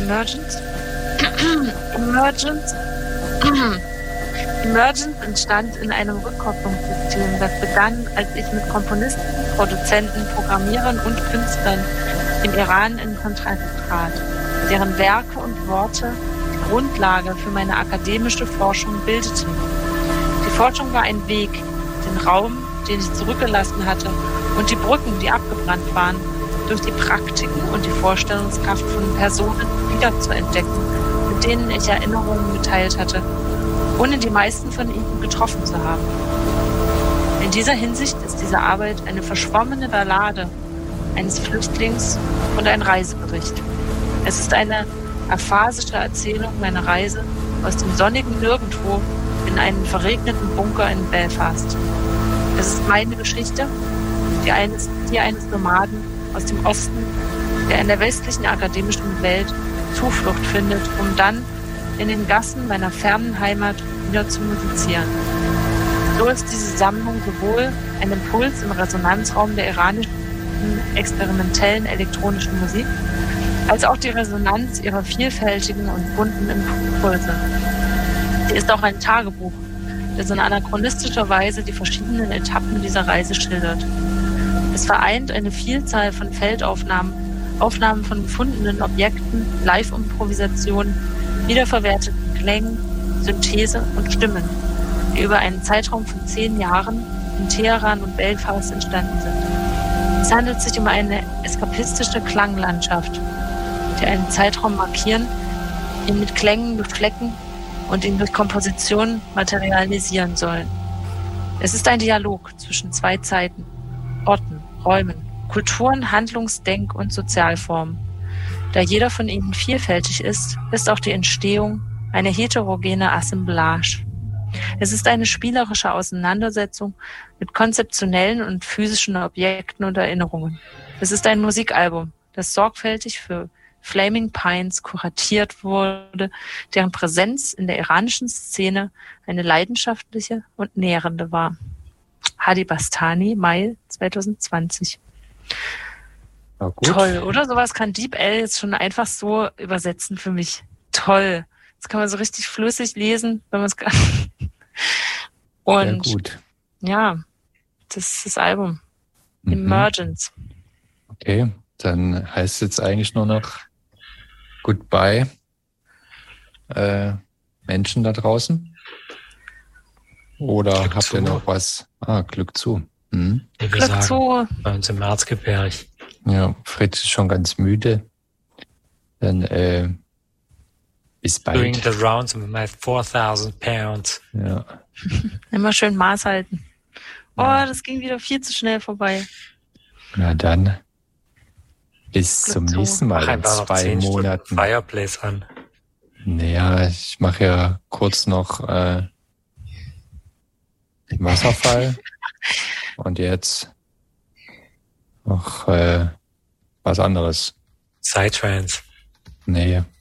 Emergence? Emergence entstand in einem Rückkopplungssystem, das begann, als ich mit Komponisten, Produzenten, Programmierern und Künstlern im Iran in Kontakt trat, deren Werke und Worte die Grundlage für meine akademische Forschung bildeten. Die Forschung war ein Weg, den Raum, den ich zurückgelassen hatte, und die Brücken, die abgebrannt waren, durch die Praktiken und die Vorstellungskraft von Personen wiederzuentdecken, mit denen ich Erinnerungen geteilt hatte, ohne die meisten von ihnen getroffen zu haben. In dieser Hinsicht ist diese Arbeit eine verschwommene Ballade eines Flüchtlings und ein Reisebericht. Es ist eine aphasische Erzählung meiner Reise aus dem sonnigen Nirgendwo in einen verregneten Bunker in Belfast. Es ist meine Geschichte, die eines Nomaden aus dem Osten, der in der westlichen akademischen Welt Zuflucht findet, um dann in den Gassen meiner fernen Heimat wieder zu musizieren. So ist diese Sammlung sowohl ein Impuls im Resonanzraum der iranischen experimentellen elektronischen Musik, als auch die Resonanz ihrer vielfältigen und bunten Impulse. Sie ist auch ein Tagebuch, das in anachronistischer Weise die verschiedenen Etappen dieser Reise schildert. Es vereint eine Vielzahl von Feldaufnahmen, Aufnahmen von gefundenen Objekten, Live-Improvisationen, wiederverwerteten Klängen, Synthese und Stimmen, die über einen Zeitraum von 10 Jahren in Teheran und Belfast entstanden sind. Es handelt sich um eine eskapistische Klanglandschaft, die einen Zeitraum markieren, ihn mit Klängen beflecken und ihn durch Kompositionen materialisieren sollen. Es ist ein Dialog zwischen zwei Zeiten, Orten, Räumen, Kulturen, Handlungs-, Denk- und Sozialformen. Da jeder von ihnen vielfältig ist, ist auch die Entstehung eine heterogene Assemblage. Es ist eine spielerische Auseinandersetzung mit konzeptionellen und physischen Objekten und Erinnerungen. Es ist ein Musikalbum, das sorgfältig für Flaming Pines kuratiert wurde, deren Präsenz in der iranischen Szene eine leidenschaftliche und nährende war. Hadi Bastani, Mai 2020. Ja, gut. Toll, oder? Sowas kann DeepL jetzt schon einfach so übersetzen für mich. Toll. Das kann man so richtig flüssig lesen, wenn man es kann. Und sehr gut. Ja, das ist das Album. Emergence. Okay, dann heißt es jetzt eigentlich nur noch Goodbye, Menschen da draußen. Oder Glück habt ihr zu. noch was? Glück zu. Wie wir Glück sagen, zu. bei uns im Erzgebirge. Ja, Fritz ist schon ganz müde. Dann bis Doing bald. the rounds with my 4,000 pounds. Ja. Immer schön Maß halten. Oh, Ja. das ging wieder viel zu schnell vorbei. Na dann. Bis Glück zum zu. nächsten Mal Mach in einfach noch 2 10 Stunden Monaten. Fireplace an. Naja, ich mache ja kurz noch den Wasserfall. Und jetzt noch was anderes. Psytrance. Nee,